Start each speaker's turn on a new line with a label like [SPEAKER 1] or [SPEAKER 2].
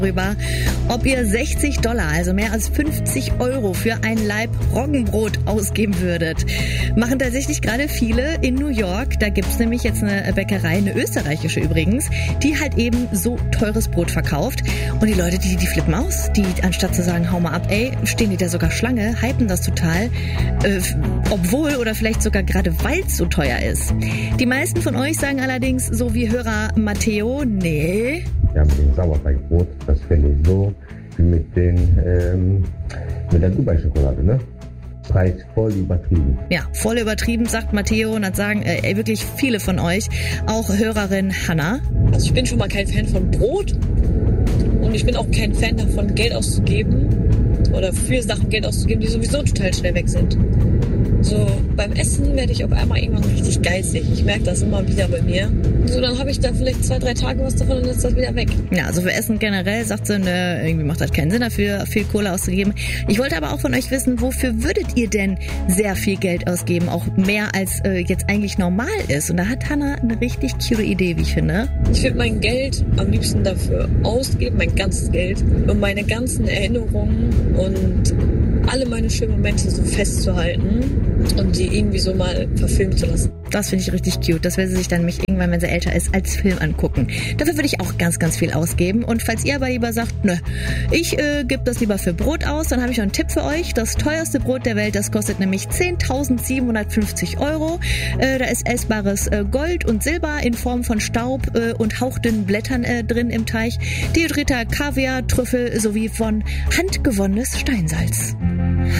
[SPEAKER 1] darüber, ob ihr $60, also mehr als 50 Euro für ein Laib Roggenbrot ausgeben würdet. Machen tatsächlich gerade viele in New York. Da gibt's nämlich jetzt eine Bäckerei, eine österreichische übrigens, die halt eben so teures Brot verkauft. Und die Leute, die flippen aus. Die, anstatt zu sagen, hau mal ab, stehen die da sogar Schlange, hypen das total. Obwohl oder vielleicht sogar gerade weil es so teuer ist. Die meisten von euch sagen allerdings, so wie Hörer Matteo, nee.
[SPEAKER 2] Ja, mit dem Sauerteigbrot, das finde ich so wie mit der Dubai-Schokolade, ne? Preis voll übertrieben.
[SPEAKER 1] Ja, voll übertrieben, sagt Matteo, und dann sagen wirklich viele von euch, auch Hörerin Hanna.
[SPEAKER 3] Also ich bin schon mal kein Fan von Brot und ich bin auch kein Fan davon, Geld auszugeben oder für Sachen Geld auszugeben, die sowieso total schnell weg sind. So, beim Essen werde ich auf einmal irgendwann richtig geizig. Ich merke das immer wieder bei mir. So, dann habe ich da vielleicht 2-3 Tage was davon und dann ist das wieder weg.
[SPEAKER 1] Ja, also für Essen generell sagt sie, ne, irgendwie macht das keinen Sinn dafür, viel Kohle auszugeben. Ich wollte aber auch von euch wissen, wofür würdet ihr denn sehr viel Geld ausgeben? Auch mehr als jetzt eigentlich normal ist. Und da hat Hanna eine richtig cute Idee, wie ich finde.
[SPEAKER 3] Ich würde mein Geld am liebsten dafür ausgeben, mein ganzes Geld, um meine ganzen Erinnerungen und alle meine schönen Momente so festzuhalten und die irgendwie so mal verfilmen zu lassen.
[SPEAKER 1] Das finde ich richtig cute. Das will sie sich dann nämlich irgendwann, wenn sie älter ist, als Film angucken. Dafür würde ich auch ganz, ganz viel ausgeben. Und falls ihr aber lieber sagt, nö, ich gebe das lieber für Brot aus, dann habe ich noch einen Tipp für euch. Das teuerste Brot der Welt, das kostet nämlich 10.750 Euro. Da ist essbares Gold und Silber in Form von Staub und hauchdünnen Blättern drin im Teich. Deodorierter Kaviar, Trüffel sowie von handgewonnenes Steinsalz.